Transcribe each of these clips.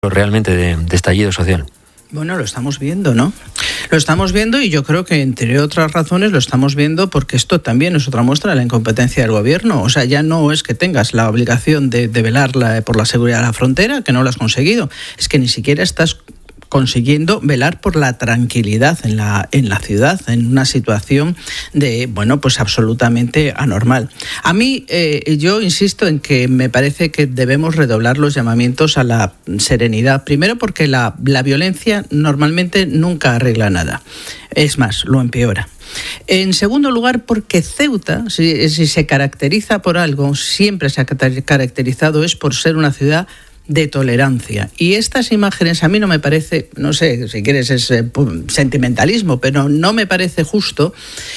realmente de estallido social. Bueno, lo estamos viendo, ¿no? Lo estamos viendo y yo creo que, entre otras razones, lo estamos viendo porque esto también es otra muestra de la incompetencia del gobierno. O sea, ya no es que tengas la obligación de velar por la seguridad de la frontera, que no lo has conseguido. Es que ni siquiera estás consiguiendo velar por la tranquilidad en la ciudad, en una situación de, pues absolutamente anormal. A mí, yo insisto en que me parece que debemos redoblar los llamamientos a la serenidad. Primero porque la violencia normalmente nunca arregla nada. Es más, lo empeora. En segundo lugar, porque Ceuta, si se caracteriza por algo, siempre se ha caracterizado es por ser una ciudad de tolerancia. Y estas imágenes a mí no me parece, no sé, si quieres es sentimentalismo, pero no me parece justo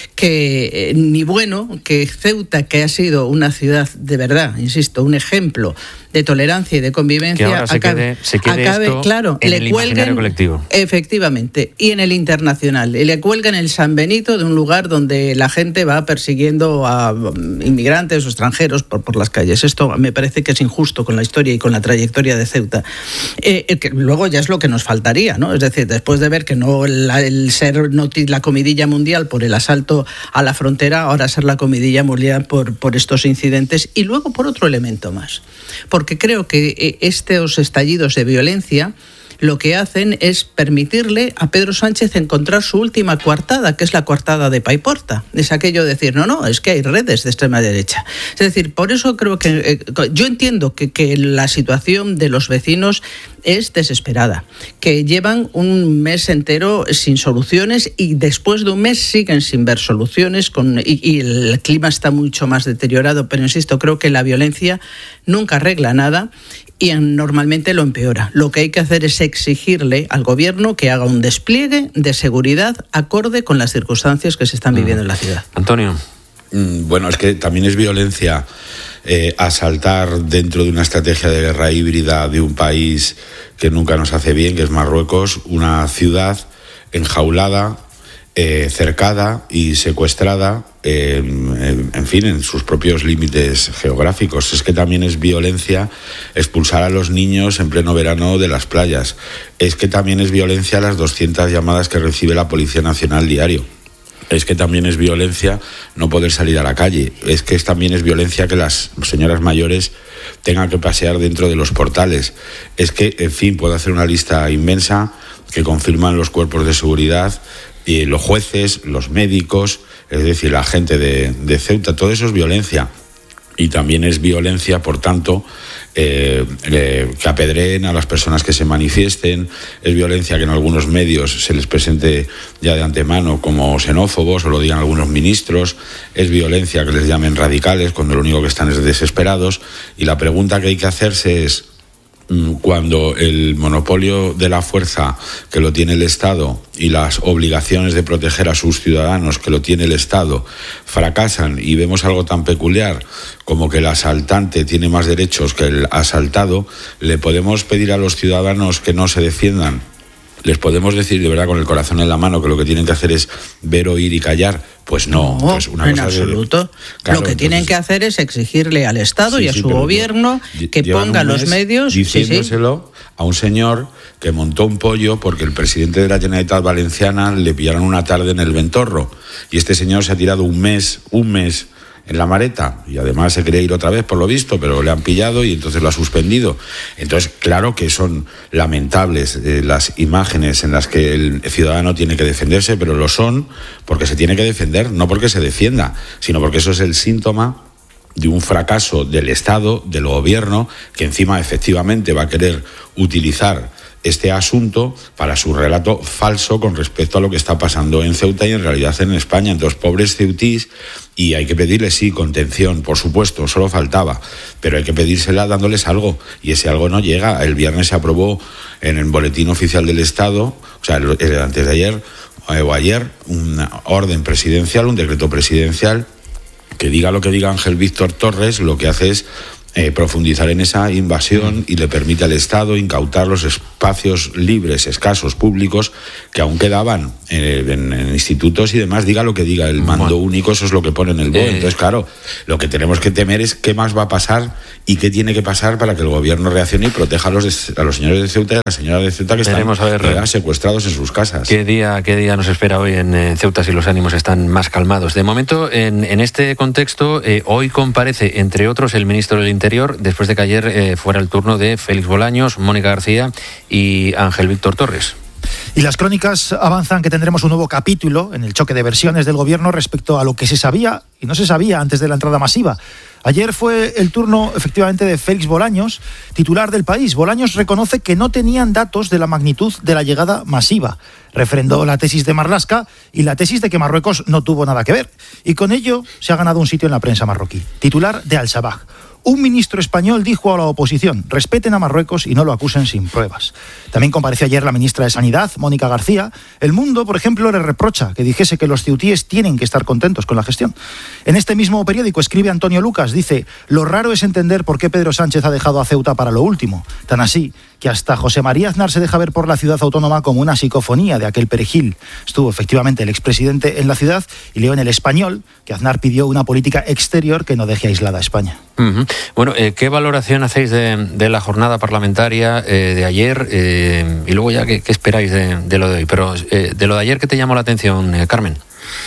que ni bueno que Ceuta, que ha sido una ciudad de verdad, insisto, un ejemplo de tolerancia y de convivencia, que ahora se quede esto claro, en le el cuelguen, imaginario colectivo. Efectivamente, y en el internacional. Y le cuelgan el San Benito de un lugar donde la gente va persiguiendo a inmigrantes o extranjeros por las calles. Esto me parece que es injusto con la historia y con la trayectoria de Ceuta. Que luego ya es lo que nos faltaría, ¿no? Es decir, después de ver que no el ser la comidilla mundial por el asalto a la frontera, ahora ser la comidilla mundial por estos incidentes. Y luego por otro elemento más. Porque creo que estos estallidos de violencia lo que hacen es permitirle a Pedro Sánchez encontrar su última coartada, que es la coartada de Paiporta. Es aquello de decir, no, es que hay redes de extrema derecha. Es decir, por eso creo que yo entiendo que la situación de los vecinos es desesperada, que llevan un mes entero sin soluciones y después de un mes siguen sin ver soluciones y el clima está mucho más deteriorado, pero insisto, creo que la violencia nunca arregla nada y normalmente lo empeora. Lo que hay que hacer es exigirle al gobierno que haga un despliegue de seguridad acorde con las circunstancias que se están viviendo en la ciudad. Antonio. Bueno, es que también es violencia asaltar dentro de una estrategia de guerra híbrida de un país que nunca nos hace bien, que es Marruecos, una ciudad enjaulada, cercada y secuestrada, en fin, en sus propios límites geográficos. Es que también es violencia expulsar a los niños en pleno verano de las playas. Es que también es violencia las 200 llamadas que recibe la Policía Nacional diario. Es que también es violencia no poder salir a la calle. Es que también es violencia que las señoras mayores tengan que pasear dentro de los portales. Es que, en fin, puedo hacer una lista inmensa que confirman los cuerpos de seguridad, y los jueces, los médicos, es decir, la gente de Ceuta. Todo eso es violencia. Y también es violencia, por tanto, que apedreen a las personas que se manifiesten. Es violencia que en algunos medios se les presente ya de antemano como xenófobos o lo digan algunos ministros. Es violencia que les llamen radicales cuando lo único que están es desesperados. Y la pregunta que hay que hacerse es, cuando el monopolio de la fuerza que lo tiene el Estado y las obligaciones de proteger a sus ciudadanos que lo tiene el Estado fracasan y vemos algo tan peculiar como que el asaltante tiene más derechos que el asaltado, ¿le podemos pedir a los ciudadanos que no se defiendan? ¿Les podemos decir de verdad con el corazón en la mano que lo que tienen que hacer es ver, oír y callar? Pues no. Pues una en cosa absoluto. Claro, lo que tienen que hacer es exigirle al Estado y a su gobierno que ponga los medios. Diciéndoselo a un señor que montó un pollo porque el presidente de la Generalitat Valenciana le pillaron una tarde en el Ventorro. Y este señor se ha tirado un mes en la Mareta, y además se quería ir otra vez por lo visto, pero le han pillado y entonces lo ha suspendido. Entonces, claro que son lamentables las imágenes en las que el ciudadano tiene que defenderse, pero lo son porque se tiene que defender, no porque se defienda, sino porque eso es el síntoma de un fracaso del Estado, del gobierno, que encima efectivamente va a querer utilizar este asunto para su relato falso con respecto a lo que está pasando en Ceuta y en realidad en España. Entonces, pobres ceutís, y hay que pedirles, sí, contención, por supuesto, solo faltaba, pero hay que pedírsela dándoles algo, y ese algo no llega. El viernes se aprobó en el Boletín Oficial del Estado, o sea, antes de ayer o ayer, una orden presidencial, un decreto presidencial, que diga lo que diga Ángel Víctor Torres, lo que hace es profundizar en esa invasión y le permite al Estado incautar los espacios libres, escasos, públicos, que aún quedaban en institutos y demás. Diga lo que diga el mando único, eso es lo que pone en el BOE. Entonces, claro, lo que tenemos que temer es qué más va a pasar y qué tiene que pasar para que el gobierno reaccione y proteja a los señores de Ceuta y a la señora de Ceuta que están secuestrados en sus casas. ¿Qué día nos espera hoy en Ceuta si los ánimos están más calmados? De momento, en este contexto, hoy comparece, entre otros, el ministro del Interior, después de que ayer fuera el turno de Félix Bolaños, Mónica García y Ángel Víctor Torres. Y las crónicas avanzan que tendremos un nuevo capítulo en el choque de versiones del gobierno respecto a lo que se sabía y no se sabía antes de la entrada masiva. Ayer fue el turno, efectivamente, de Félix Bolaños, titular del País. Bolaños reconoce que no tenían datos de la magnitud de la llegada masiva. Refrendó la tesis de Marlaska y la tesis de que Marruecos no tuvo nada que ver. Y con ello se ha ganado un sitio en la prensa marroquí. Titular de Al-Sabah. Un ministro español dijo a la oposición: respeten a Marruecos y no lo acusen sin pruebas. También compareció ayer la ministra de Sanidad, Mónica García. El Mundo, por ejemplo, le reprocha que dijese que los ceutíes tienen que estar contentos con la gestión. En este mismo periódico escribe Antonio Lucas, dice: lo raro es entender por qué Pedro Sánchez ha dejado a Ceuta para lo último. Tan así que hasta José María Aznar se deja ver por la ciudad autónoma como una psicofonía de aquel perejil. Estuvo efectivamente el expresidente en la ciudad y leo en El Español que Aznar pidió una política exterior que no deje aislada a España. Uh-huh. Bueno, ¿qué valoración hacéis de la jornada parlamentaria de ayer? Y luego ya, ¿qué esperáis de lo de hoy? Pero de lo de ayer, ¿qué te llamó la atención, Carmen?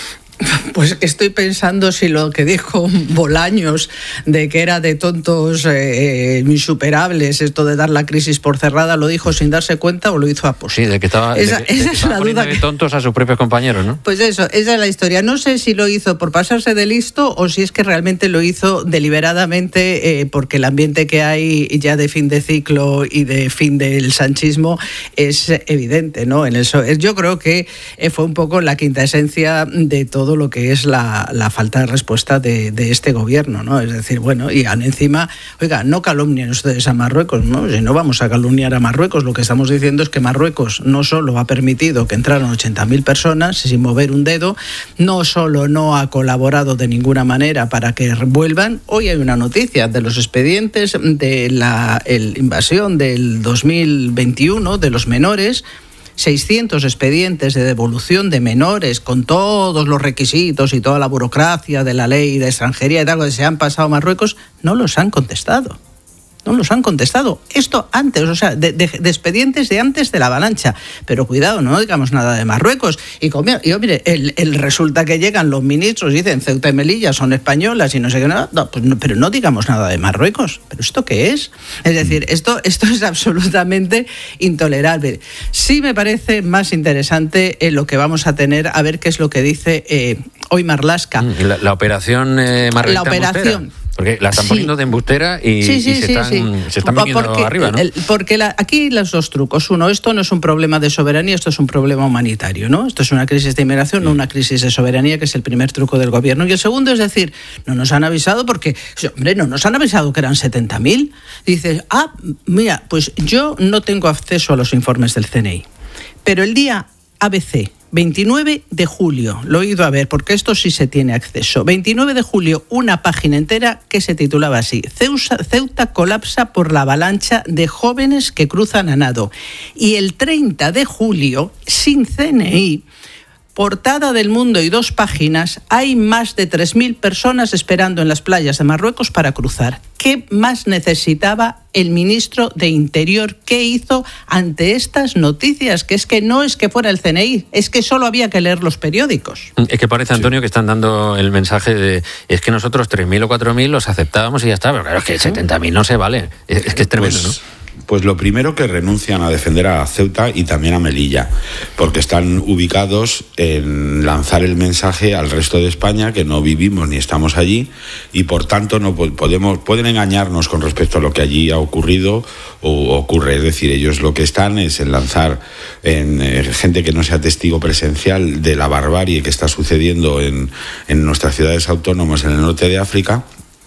Pues estoy pensando si lo que dijo Bolaños de que era de tontos insuperables, esto de dar la crisis por cerrada, lo dijo sin darse cuenta o lo hizo a posta. Sí, de que estaba, esa es la duda de tontos a sus propios compañeros, ¿no? Pues eso, esa es la historia. No sé si lo hizo por pasarse de listo o si es que realmente lo hizo deliberadamente porque el ambiente que hay ya de fin de ciclo y de fin del sanchismo es evidente, ¿no? Yo creo que fue un poco la quinta esencia de todo lo que es la falta de respuesta de este gobierno, ¿no? Es decir, bueno, y encima, oiga, no calumnien ustedes a Marruecos, ¿no? Si no vamos a calumniar a Marruecos, lo que estamos diciendo es que Marruecos no solo ha permitido que entraran 80.000 personas sin mover un dedo, no solo no ha colaborado de ninguna manera para que vuelvan. Hoy hay una noticia de los expedientes de la invasión del 2021 de los menores. 600 expedientes de devolución de menores con todos los requisitos y toda la burocracia de la ley de extranjería y tal que se han pasado a Marruecos, no los han contestado. No los han contestado. Esto antes, o sea, de expedientes de antes de la avalancha. Pero cuidado, no digamos nada de Marruecos. Y mire, resulta que llegan los ministros y dicen Ceuta y Melilla son españolas y no sé qué nada. No, pues no, pero no digamos nada de Marruecos. ¿Pero esto qué es? Es decir, esto es absolutamente intolerable. Sí me parece más interesante lo que vamos a tener, a ver qué es lo que dice hoy Marlaska. La operación Margarita La operación. Embustera. Porque la están poniendo de embustera y se están viniendo arriba, ¿no? Porque aquí los dos trucos. Uno, esto no es un problema de soberanía, esto es un problema humanitario, ¿no? Esto es una crisis de inmigración, no una crisis de soberanía, que es el primer truco del gobierno. Y el segundo es decir, no nos han avisado porque, hombre, no nos han avisado que eran 70.000. Dices, mira, pues yo no tengo acceso a los informes del CNI, pero el día ABC 29 de julio, lo he ido a ver porque esto sí se tiene acceso. 29 de julio, una página entera que se titulaba así: Ceuta colapsa por la avalancha de jóvenes que cruzan a nado. Y el 30 de julio, sin CNI, portada del Mundo y 2 páginas, hay más de 3.000 personas esperando en las playas de Marruecos para cruzar. ¿Qué más necesitaba el ministro de Interior? ¿Qué hizo ante estas noticias? Que es que no es que fuera el CNI, es que solo había que leer los periódicos. Es que parece, Antonio, que están dando el mensaje de es que nosotros 3.000 o 4.000 los aceptábamos y ya está, pero claro, es que 70.000 no se vale. Es que es tremendo, ¿no? Pues lo primero, que renuncian a defender a Ceuta y también a Melilla, porque están ubicados en lanzar el mensaje al resto de España que no vivimos ni estamos allí y por tanto no pueden engañarnos con respecto a lo que allí ha ocurrido o ocurre. Es decir, ellos lo que están es en lanzar en gente que no sea testigo presencial de la barbarie que está sucediendo en nuestras ciudades autónomas en el norte de África,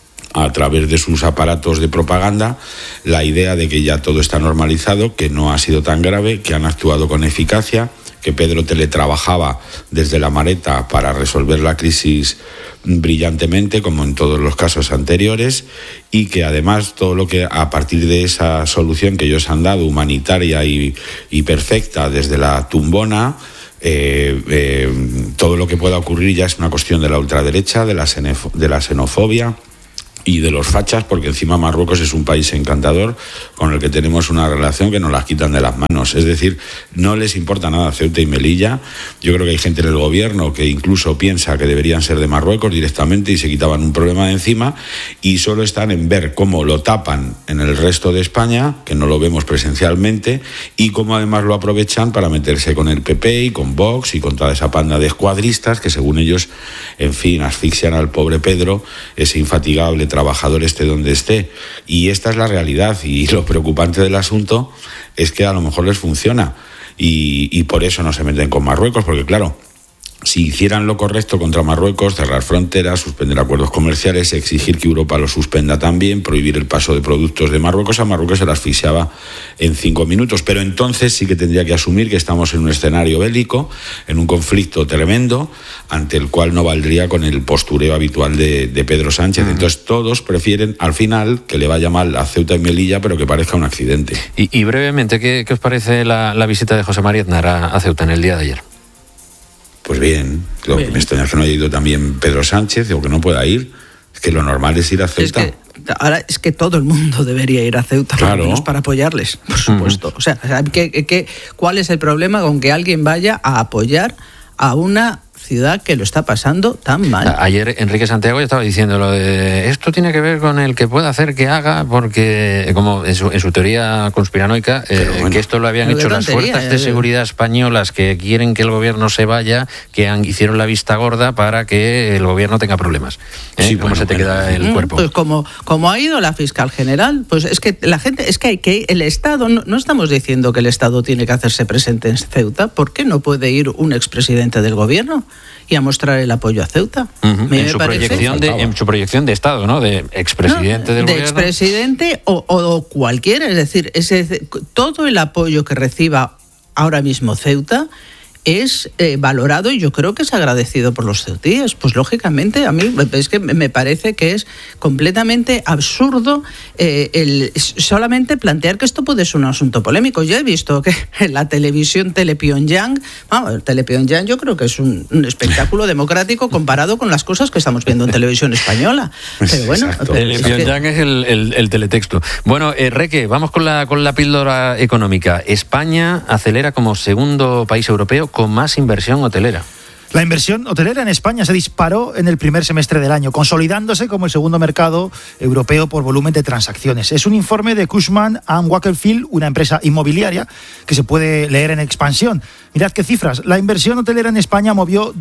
a través de sus aparatos de propaganda, la idea de que ya todo está normalizado, que no ha sido tan grave, que han actuado con eficacia, que Pedro teletrabajaba desde La Mareta para resolver la crisis brillantemente, como en todos los casos anteriores, y que además todo lo que a partir de esa solución que ellos han dado, humanitaria y perfecta desde la tumbona, todo lo que pueda ocurrir ya es una cuestión de la ultraderecha, de la xenofobia y de los fachas, porque encima Marruecos es un país encantador con el que tenemos una relación que nos las quitan de las manos. Es decir, no les importa nada Ceuta y Melilla. Yo creo que hay gente en el gobierno que incluso piensa que deberían ser de Marruecos directamente y se quitaban un problema de encima, y solo están en ver cómo lo tapan en el resto de España, que no lo vemos presencialmente, y cómo además lo aprovechan para meterse con el PP y con Vox y con toda esa panda de escuadristas que, según ellos, en fin, asfixian al pobre Pedro, ese infatigable trabajador esté donde esté. Y esta es la realidad, y lo preocupante del asunto es que a lo mejor les funciona y por eso no se meten con Marruecos, porque claro, si hicieran lo correcto contra Marruecos, cerrar fronteras, suspender acuerdos comerciales, exigir que Europa lo suspenda también, prohibir el paso de productos de Marruecos, a Marruecos se la asfixiaba en 5 minutos. Pero entonces sí que tendría que asumir que estamos en un escenario bélico, en un conflicto tremendo, ante el cual no valdría con el postureo habitual de Pedro Sánchez. Entonces todos prefieren al final que le vaya mal a Ceuta y Melilla, pero que parezca un accidente. Y brevemente, ¿qué os parece la visita de José María Aznar a Ceuta en el día de ayer? Pues bien, lo que me extraña es que no haya ido también Pedro Sánchez, o que no pueda ir. Es que lo normal es ir a Ceuta. Ahora es que todo el mundo debería ir a Ceuta, claro, por lo menos para apoyarles, por supuesto. O sea, ¿cuál es el problema con que alguien vaya a apoyar a una ciudad que lo está pasando tan mal? Ayer Enrique Santiago ya estaba diciendo lo de esto tiene que ver con el que pueda hacer que haga, porque como en su teoría conspiranoica, bueno, que esto lo habían hecho las fuerzas de seguridad españolas que quieren que el gobierno se vaya, que hicieron la vista gorda para que el gobierno tenga problemas. Sí, ¿cómo se te queda el cuerpo? Pues como ha ido la fiscal general, pues es que la gente, es que el Estado, no estamos diciendo que el Estado tiene que hacerse presente en Ceuta. ¿Por qué no puede ir un expresidente del gobierno y a mostrar el apoyo a Ceuta? En su proyección de Estado, ¿no? De expresidente del gobierno. De expresidente o cualquiera, es decir, todo el apoyo que reciba ahora mismo Ceuta es valorado, y yo creo que es agradecido por los ceutíes. Pues lógicamente a mí es que me parece que es completamente absurdo solamente plantear que esto puede ser un asunto polémico. Yo he visto que en la televisión Telepyongyang, Telepyongyang yo creo que es un espectáculo democrático comparado con las cosas que estamos viendo en televisión española. Pero bueno, Telepyongyang es el teletexto. Bueno, Reque, vamos con la píldora económica. España acelera como segundo país europeo con más inversión hotelera. La inversión hotelera en España se disparó en el primer semestre del año, consolidándose como el segundo mercado europeo por volumen de transacciones. Es un informe de Cushman & Wakefield, una empresa inmobiliaria que se puede leer en Expansión. Mirad qué cifras. La inversión hotelera en España movió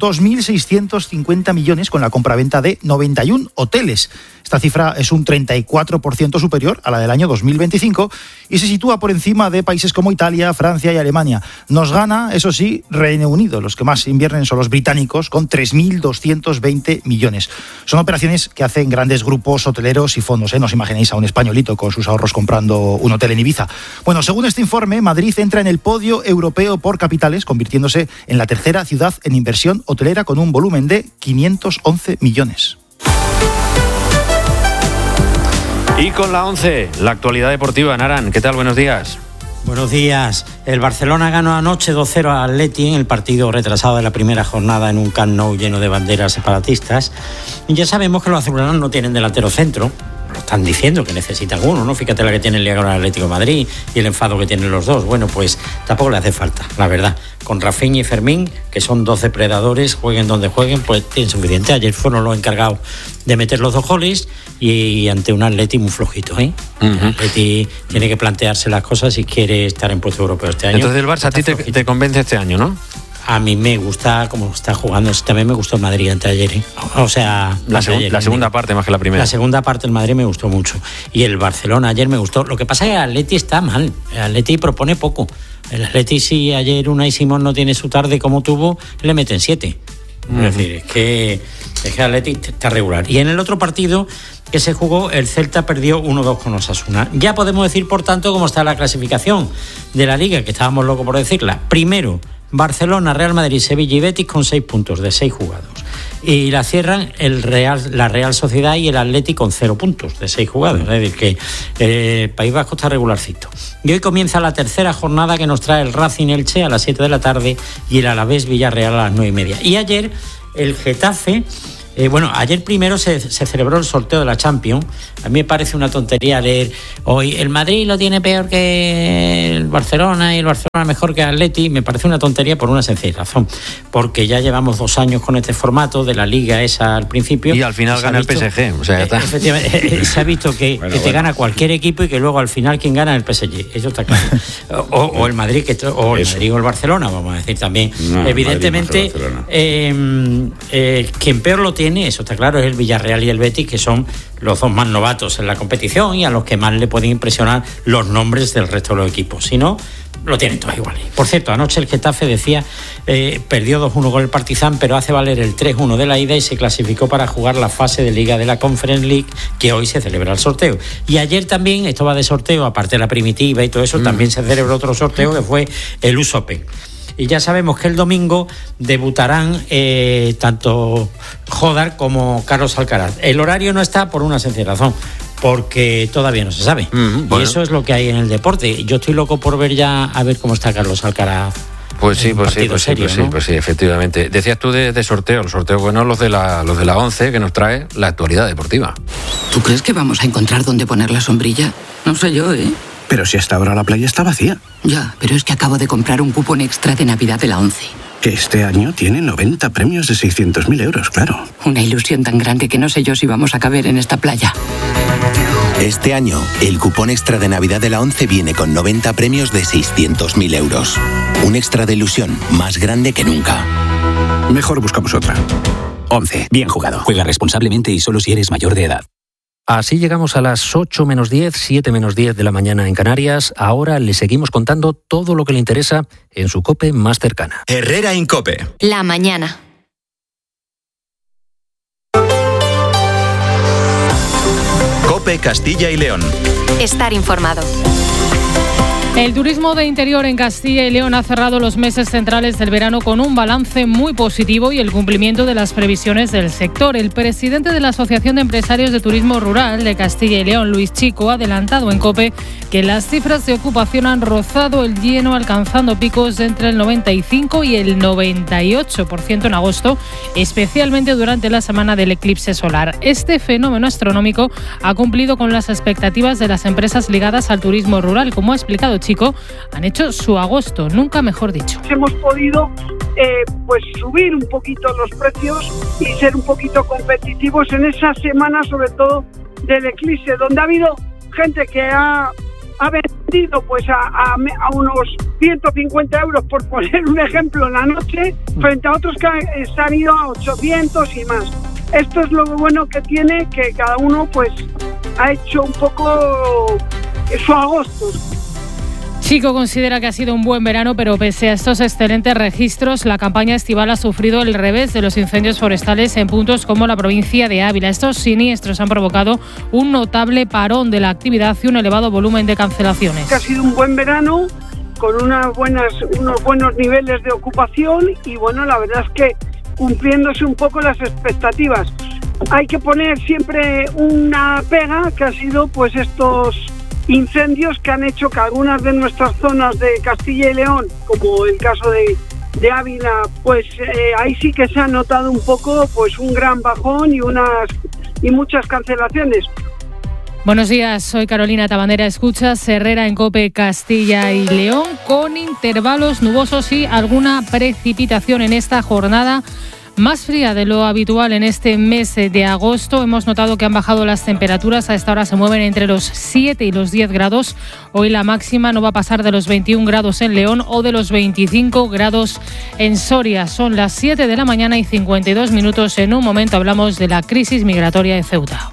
2.650 millones con la compraventa de 91 hoteles. Esta cifra es un 34% superior a la del año 2025 y se sitúa por encima de países como Italia, Francia y Alemania. Nos gana, eso sí, Reino Unido. Los que más invierten son los británicos, con 3.220 millones. Son operaciones que hacen grandes grupos hoteleros y fondos. No os imaginéis a un españolito con sus ahorros comprando un hotel en Ibiza. Bueno, según este informe, Madrid entra en el podio europeo por capitales, convirtiéndose en la tercera ciudad en inversión hotelera con un volumen de 511 millones. Y con la 11, la actualidad deportiva. Naran, ¿qué tal? Buenos días. Buenos días. El Barcelona ganó anoche 2-0 al Atleti en el partido retrasado de la primera jornada en un Camp Nou lleno de banderas separatistas. Y ya sabemos que los azulgranas no tienen delantero centro. Lo están diciendo que necesitan uno, ¿no? Fíjate la que tiene el Liga con el Atlético de Madrid y el enfado que tienen los dos. Bueno, pues tampoco le hace falta, la verdad. Con Rafinha y Fermín, que son dos depredadores, jueguen donde jueguen, pues tienen suficiente. Ayer fueron los encargados de meter los 2 goles y ante un Atleti muy flojito, ¿eh? El Atleti tiene que plantearse las cosas si quiere estar en puesto europeo este año. Entonces el Barça a ti te convence este año, ¿no? A mí me gusta cómo está jugando. También me gustó el Madrid anteayer, ¿eh? O sea, la segunda parte más que la primera. La segunda parte del Madrid me gustó mucho. Y el Barcelona ayer me gustó. Lo que pasa es que el Atleti está mal. El Atleti propone poco. El Atleti, si ayer Unai Simón no tiene su tarde como tuvo, le meten 7. Es decir, es que el Atleti está regular. Y en el otro partido que se jugó, el Celta perdió 1-2 con Osasuna. Ya podemos decir, por tanto, cómo está la clasificación de la Liga, que estábamos locos por decirla. Primero, Barcelona, Real Madrid, Sevilla y Betis con 6 puntos de 6 jugados. Y la cierran la Real Sociedad y el Atleti con 0 puntos de 6 jugados. Es decir, que el País Vasco está regularcito. Y hoy comienza la tercera jornada que nos trae el Racing Elche a las 7 de la tarde y el Alavés Villarreal a las 9:30. Y ayer el Getafe... ayer primero se celebró el sorteo de la Champions. A mí me parece una tontería leer hoy el Madrid lo tiene peor que el Barcelona y el Barcelona mejor que el Atleti. Me parece una tontería por una sencilla razón, porque ya llevamos 2 años con este formato de la liga esa al principio. Y al final gana el PSG. O sea, efectivamente, se ha visto que te gana cualquier equipo y que luego al final quien gana es el PSG. Eso está claro. O el Madrid, o el Madrid o el Barcelona, vamos a decir también. No, evidentemente, quien peor lo tiene, eso está claro, es el Villarreal y el Betis, que son los 2 más novatos en la competición y a los que más le pueden impresionar los nombres del resto de los equipos. Si no, lo tienen todos iguales. Por cierto, anoche el Getafe decía perdió 2-1 con el Partizan, pero hace valer el 3-1 de la ida y se clasificó para jugar la fase de Liga de la Conference League, que hoy se celebra el sorteo. Y ayer también, esto va de sorteo, aparte de la primitiva y todo eso, también se celebró otro sorteo que fue el US Open. Y ya sabemos que el domingo debutarán tanto Jodar como Carlos Alcaraz. El horario no está por una sencilla razón, porque todavía no se sabe. Y eso es lo que hay en el deporte. Yo estoy loco por ver ya a ver cómo está Carlos Alcaraz. Pues sí, efectivamente. Decías tú de sorteo, los sorteos buenos, los de la 11, que nos trae la actualidad deportiva. ¿Tú crees que vamos a encontrar dónde poner la sombrilla? No sé yo, ¿eh? Pero si hasta ahora la playa está vacía. Ya, pero es que acabo de comprar un cupón extra de Navidad de la 11. Que este año tiene 90 premios de 600.000 euros, claro. Una ilusión tan grande que no sé yo si vamos a caber en esta playa. Este año, el cupón extra de Navidad de la 11 viene con 90 premios de 600.000 euros. Un extra de ilusión más grande que nunca. Mejor buscamos otra. 11. Bien jugado. Juega responsablemente y solo si eres mayor de edad. Así llegamos a las 8 menos 10, 7 menos 10 de la mañana en Canarias. Ahora le seguimos contando todo lo que le interesa en su COPE más cercana. Herrera en COPE. La mañana. COPE Castilla y León. Estar informado. El turismo de interior en Castilla y León ha cerrado los meses centrales del verano con un balance muy positivo y el cumplimiento de las previsiones del sector. El presidente de la Asociación de Empresarios de Turismo Rural de Castilla y León, Luis Chico, ha adelantado en COPE que las cifras de ocupación han rozado el lleno, alcanzando picos de entre el 95 y el 98% en agosto, especialmente durante la semana del eclipse solar. Este fenómeno astronómico ha cumplido con las expectativas de las empresas ligadas al turismo rural, como ha explicado Chico. Han hecho su agosto, nunca mejor dicho. Hemos podido subir un poquito los precios y ser un poquito competitivos en esa semana, sobre todo del eclipse, donde ha habido gente que ha vendido pues a unos 150 euros, por poner un ejemplo, en la noche, frente a otros que se han ido a 800 y más. Esto es lo bueno que tiene, que cada uno pues ha hecho un poco su agosto. Chico considera que ha sido un buen verano, pero pese a estos excelentes registros, la campaña estival ha sufrido el revés de los incendios forestales en puntos como la provincia de Ávila. Estos siniestros han provocado un notable parón de la actividad y un elevado volumen de cancelaciones. Ha sido un buen verano con unos buenos niveles de ocupación y bueno, la verdad es que cumpliéndose un poco las expectativas. Hay que poner siempre una pega, que ha sido pues estos incendios que han hecho que algunas de nuestras zonas de Castilla y León, como el caso de Ávila, pues ahí sí que se ha notado un poco pues un gran bajón y muchas cancelaciones. Buenos días, soy Carolina Tabandera. Escuchas Herrera en COPE Castilla y León, con intervalos nubosos y alguna precipitación en esta jornada más fría de lo habitual en este mes de agosto. Hemos notado que han bajado las temperaturas. A esta hora se mueven entre los 7 y los 10 grados. Hoy la máxima no va a pasar de los 21 grados en León o de los 25 grados en Soria. Son las 7 de la mañana y 52 minutos. En un momento hablamos de la crisis migratoria de Ceuta.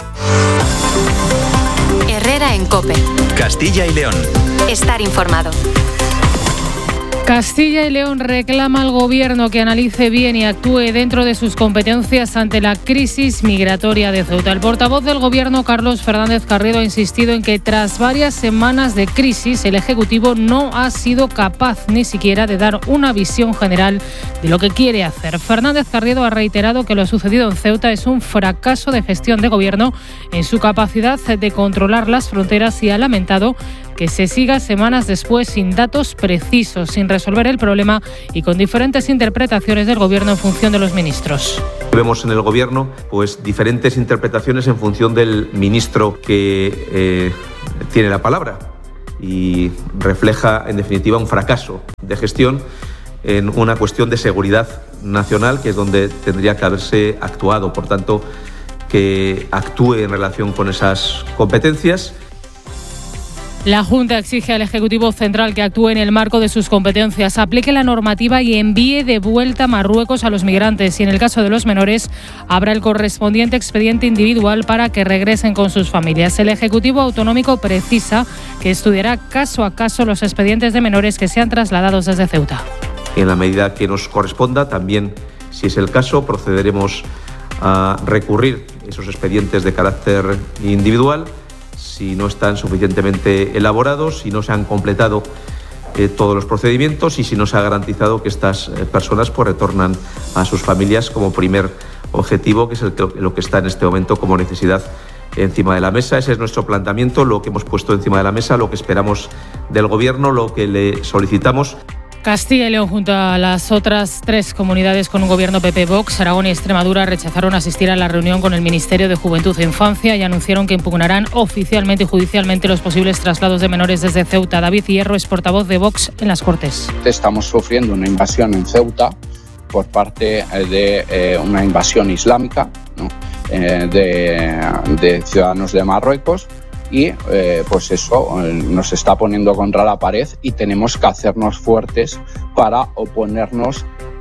Herrera en COPE. Castilla y León. Estar informado. Castilla y León reclama al Gobierno que analice bien y actúe dentro de sus competencias ante la crisis migratoria de Ceuta. El portavoz del Gobierno, Carlos Fernández Carriedo, ha insistido en que tras varias semanas de crisis, el Ejecutivo no ha sido capaz ni siquiera de dar una visión general de lo que quiere hacer. Fernández Carriedo ha reiterado que lo sucedido en Ceuta es un fracaso de gestión de Gobierno en su capacidad de controlar las fronteras y ha lamentado que se siga semanas después sin datos precisos, sin resolver el problema y con diferentes interpretaciones del Gobierno en función de los ministros. Vemos en el Gobierno pues diferentes interpretaciones en función del ministro que tiene la palabra y refleja en definitiva un fracaso de gestión en una cuestión de seguridad nacional, que es donde tendría que haberse actuado. Por tanto, que actúe en relación con esas competencias. La Junta exige al Ejecutivo Central que actúe en el marco de sus competencias, aplique la normativa y envíe de vuelta a Marruecos a los migrantes. Y en el caso de los menores, habrá el correspondiente expediente individual para que regresen con sus familias. El Ejecutivo Autonómico precisa que estudiará caso a caso los expedientes de menores que sean trasladados desde Ceuta. En la medida que nos corresponda, también, si es el caso, procederemos a recurrir esos expedientes de carácter individual si no están suficientemente elaborados, si no se han completado todos los procedimientos y si no se ha garantizado que estas personas pues retornan a sus familias como primer objetivo, que es lo que está en este momento como necesidad encima de la mesa. Ese es nuestro planteamiento, lo que hemos puesto encima de la mesa, lo que esperamos del Gobierno, lo que le solicitamos. Castilla y León, junto a las otras 3 comunidades con un gobierno PP-Vox, Aragón y Extremadura, rechazaron asistir a la reunión con el Ministerio de Juventud e Infancia y anunciaron que impugnarán oficialmente y judicialmente los posibles traslados de menores desde Ceuta. David Hierro es portavoz de Vox en las Cortes. Estamos sufriendo una invasión en Ceuta por parte de una invasión islámica, ¿no? de ciudadanos de Marruecos. Y pues eso nos está poniendo contra la pared y tenemos que hacernos fuertes para oponernos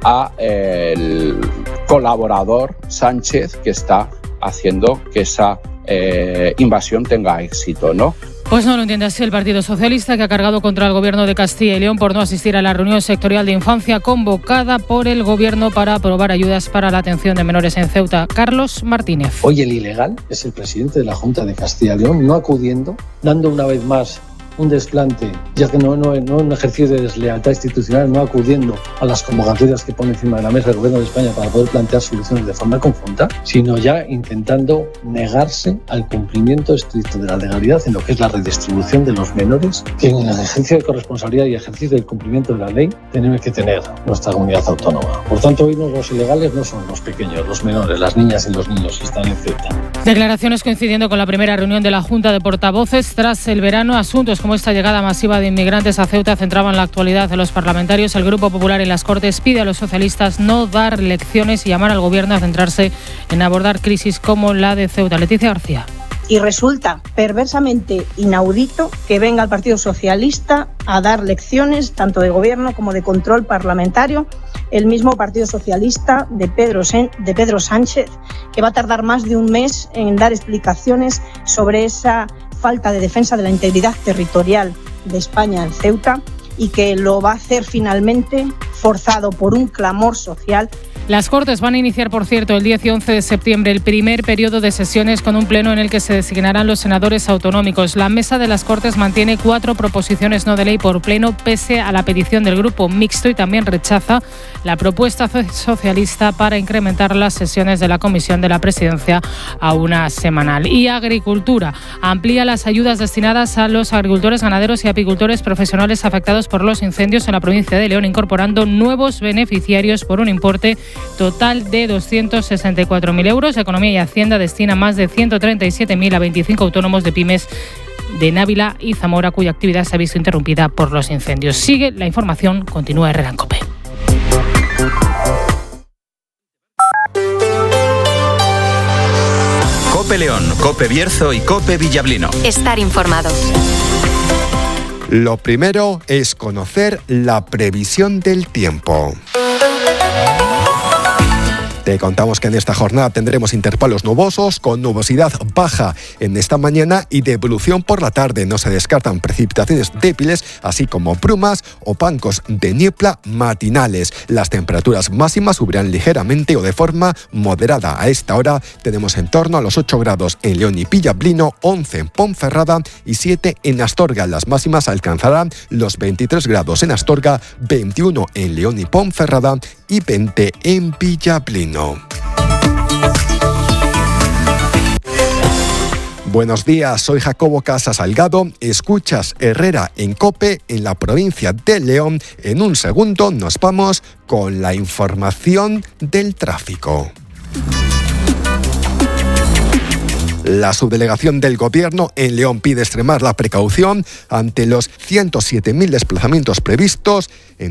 al colaborador Sánchez, que está haciendo que esa invasión tenga éxito, ¿no? Pues no lo entiende así el Partido Socialista, que ha cargado contra el Gobierno de Castilla y León por no asistir a la reunión sectorial de infancia convocada por el Gobierno para aprobar ayudas para la atención de menores en Ceuta. Carlos Martínez. Hoy el ilegal es el presidente de la Junta de Castilla y León, no acudiendo, dando una vez más un desplante, ya que no un ejercicio de deslealtad institucional, no acudiendo a las convocatorias que pone encima de la mesa el Gobierno de España para poder plantear soluciones de forma conjunta, sino ya intentando negarse al cumplimiento estricto de la legalidad en lo que es la redistribución de los menores, que en el ejercicio de corresponsabilidad y ejercicio del cumplimiento de la ley tenemos que tener nuestra comunidad autónoma. Por tanto, hoy los ilegales no son los pequeños, los menores, las niñas y los niños que están en Ceuta. Declaraciones coincidiendo con la primera reunión de la Junta de Portavoces tras el verano. Asuntos como esta llegada masiva de inmigrantes a Ceuta centraban la actualidad de los parlamentarios. El Grupo Popular en las Cortes pide a los socialistas no dar lecciones y llamar al Gobierno a centrarse en abordar crisis como la de Ceuta. Leticia García. Y resulta perversamente inaudito que venga el Partido Socialista a dar lecciones tanto de gobierno como de control parlamentario, el mismo Partido Socialista de Pedro Sánchez, que va a tardar más de un mes en dar explicaciones sobre esa falta de defensa de la integridad territorial de España en Ceuta y que lo va a hacer finalmente forzado por un clamor social. Las Cortes van a iniciar, por cierto, el 10 y 11 de septiembre el primer periodo de sesiones con un pleno en el que se designarán los senadores autonómicos. La Mesa de las Cortes mantiene 4 proposiciones no de ley por pleno pese a la petición del Grupo Mixto y también rechaza la propuesta socialista para incrementar las sesiones de la Comisión de la Presidencia a una semanal. Y Agricultura amplía las ayudas destinadas a los agricultores, ganaderos y apicultores profesionales afectados por los incendios en la provincia de León, incorporando nuevos beneficiarios por un importe total de 264.000 euros. Economía y Hacienda destina más de 137.000 a 25 autónomos de pymes de Návila y Zamora, cuya actividad se ha visto interrumpida por los incendios. Sigue la información, continúa Herrera en COPE. COPE León, COPE Bierzo y COPE Villablino. Estar informado. Lo primero es conocer la previsión del tiempo. Te contamos que en esta jornada tendremos intervalos nubosos con nubosidad baja en esta mañana y de evolución por la tarde. No se descartan precipitaciones débiles, así como brumas o bancos de niebla matinales. Las temperaturas máximas subirán ligeramente o de forma moderada. A esta hora tenemos en torno a los 8 grados en León y Villablino, 11 en Ponferrada y 7 en Astorga. Las máximas alcanzarán los 23 grados en Astorga, 21 en León y Ponferrada y 20 en Villablino. Buenos días, soy Jacobo Casa Salgado. Escuchas Herrera en COPE en la provincia de León. En un segundo nos vamos con la información del tráfico. La subdelegación del Gobierno en León pide extremar la precaución ante los 107.000 desplazamientos previstos en